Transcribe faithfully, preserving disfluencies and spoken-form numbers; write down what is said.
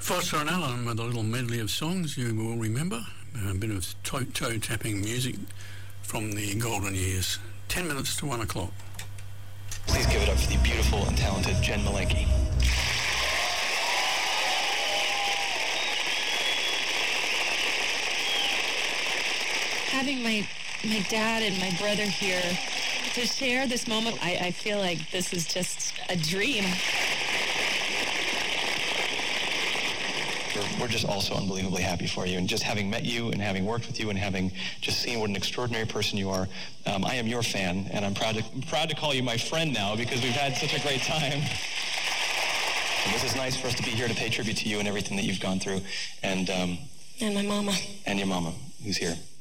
Foster and Allen with a little medley of songs you will remember. A bit of toe, toe tapping music from the golden years. Ten minutes to one o'clock. Please give it up for the beautiful and talented Jen Malenky. Having my my dad and my brother here to share this moment, I, I feel like this is just a dream. We're, we're just all so unbelievably happy for you. And just having met you and having worked with you and having just seen what an extraordinary person you are, um, I am your fan, and I'm proud to I'm proud to call you my friend now because we've had such a great time. And this is nice for us to be here to pay tribute to you and everything that you've gone through. And, um, and my mama. And your mama, who's here.